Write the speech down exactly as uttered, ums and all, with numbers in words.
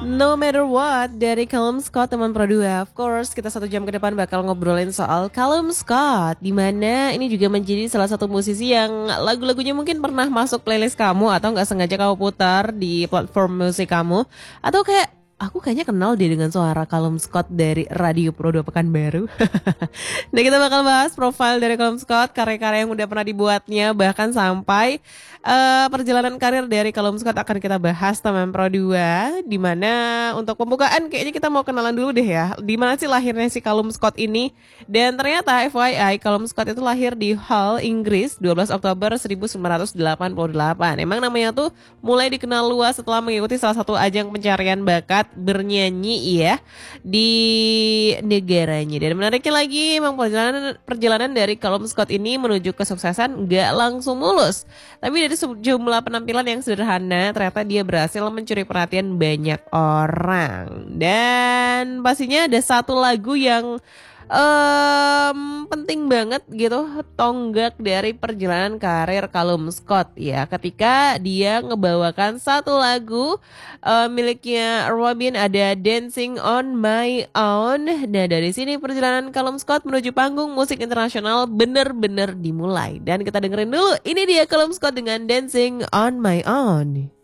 No Matter What dari Callum Scott teman Pro dua. Of course, kita satu jam ke depan bakal ngobrolin soal Callum Scott, di mana ini juga menjadi salah satu musisi yang lagu-lagunya mungkin pernah masuk playlist kamu atau nggak sengaja kamu putar di platform musik kamu, atau kayak aku kayaknya kenal dia dengan suara Callum Scott dari Radio Pro dua Pekanbaru. Nah, kita bakal bahas profil dari Callum Scott, karya-karya yang udah pernah dibuatnya, bahkan sampai uh, perjalanan karir dari Callum Scott akan kita bahas teman Pro dua. Dimana untuk pembukaan kayaknya kita mau kenalan dulu deh ya, dimana sih lahirnya si Callum Scott ini. Dan ternyata F Y I, Callum Scott itu lahir di Hull, Inggris dua belas Oktober seribu sembilan ratus delapan puluh delapan. Emang namanya tuh mulai dikenal luas setelah mengikuti salah satu ajang pencarian bakat bernyanyi ya di negaranya. Dan menariknya lagi, emang perjalanan perjalanan dari Callum Scott ini menuju kesuksesan gak langsung mulus. Tapi dari sejumlah penampilan yang sederhana, ternyata dia berhasil mencuri perhatian banyak orang. Dan pastinya ada satu lagu yang Um, penting banget gitu, tonggak dari perjalanan karir Callum Scott ya, ketika dia ngebawakan satu lagu uh, miliknya Robin, ada Dancing on My Own. Nah, dari sini perjalanan Callum Scott menuju panggung musik internasional bener-bener dimulai. Dan kita dengerin dulu, ini dia Callum Scott dengan Dancing on My Own.